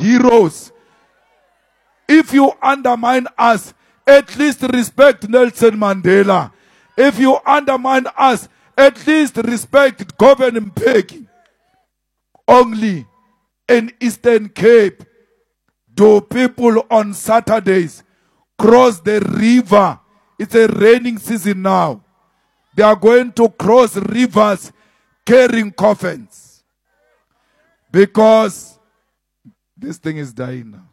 heroes. If you undermine us, at least respect Nelson Mandela. If you undermine us, at least respect Govan Mbeki. Only in Eastern Cape do people on Saturdays cross the river. It's a raining season now. They are going to cross rivers carrying coffins. Because this thing is dying now.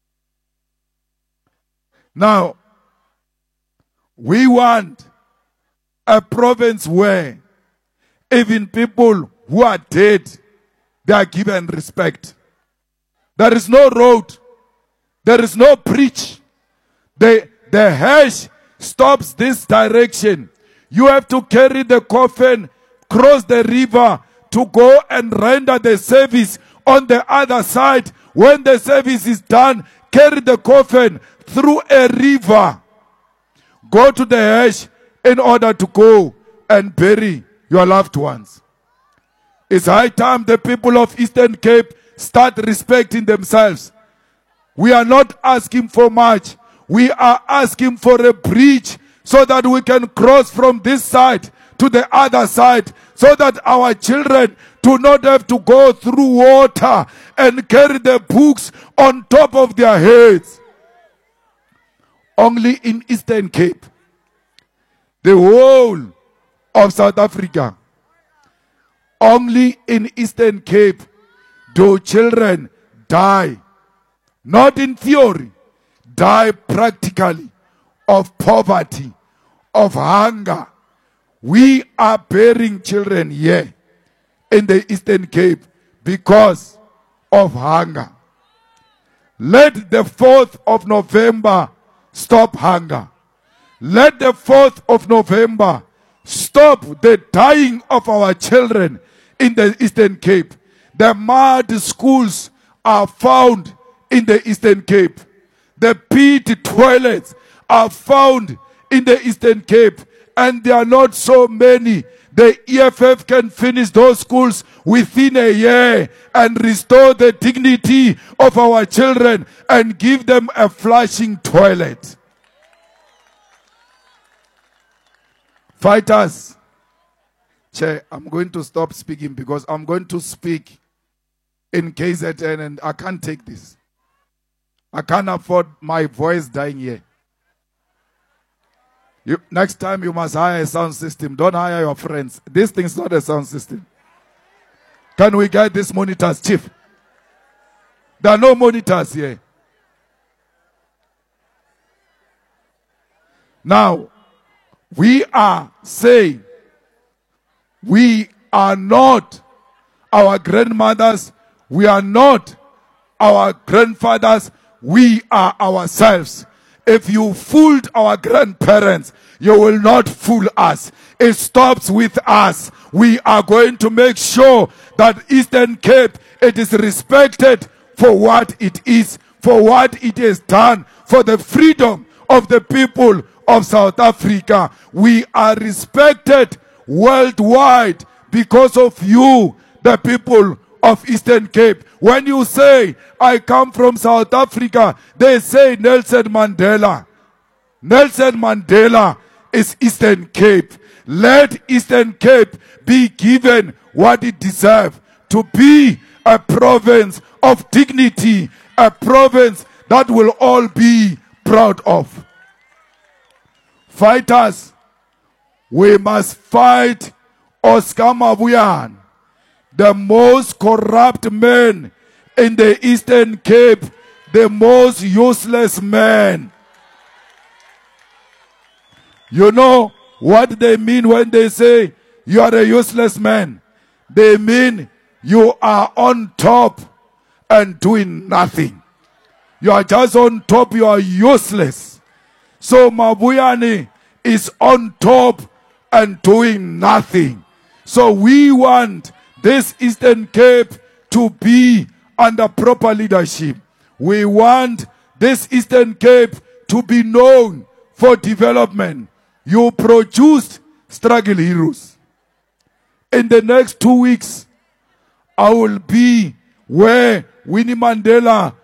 Now, we want a province where even people who are dead, they are given respect. There is no road. There is no bridge. The hash stops this direction. You have to carry the coffin, cross the river to go and render the service on the other side. When the service is done, carry the coffin through a river. Go to the hash in order to go and bury your loved ones. It's high time the people of Eastern Cape start respecting themselves. We are not asking for much. We are asking for a bridge so that we can cross from this side to the other side, so that our children do not have to go through water and carry the books on top of their heads. Only in Eastern Cape, the whole of South Africa, only in Eastern Cape do children die, not in theory, die practically of poverty, of hunger. We are bearing children here in the Eastern Cape because of hunger. Let the 4th of November stop hunger. Let the 4th of November stop the dying of our children in the Eastern Cape. The mud schools are found in the Eastern Cape. The pit toilets are found in the Eastern Cape, and there are not so many. The EFF can finish those schools within a year and restore the dignity of our children and give them a flushing toilet. Fighters, Chair, I'm going to stop speaking because I'm going to speak in KZN and I can't take this. I can't afford my voice dying here. Next time you must hire a sound system. Don't hire your friends. This thing's not a sound system. Can we get these monitors, Chief? There are no monitors here. Now, we are saying we are not our grandmothers. We are not our grandfathers. We are ourselves. If you fooled our grandparents, you will not fool us. It stops with us. We are going to make sure that Eastern Cape, it is respected for what it is, for what it has done, for the freedom of the people of South Africa. We are respected worldwide because of you, the people of Eastern Cape. When you say, I come from South Africa, they say Nelson Mandela. Nelson Mandela is Eastern Cape. Let Eastern Cape be given what it deserves, to be a province of dignity, a province that will all be proud of. Fighters, we must fight Oscar Mabuyane, the most corrupt man in the Eastern Cape, the most useless man. You know what they mean when they say you are a useless man? They mean you are on top and doing nothing. You are just on top, you are useless. So Mabuyane is on top and doing nothing. So we want this Eastern Cape to be under proper leadership. We want this Eastern Cape to be known for development. You produced struggle heroes. In the next 2 weeks, I will be where Winnie Mandela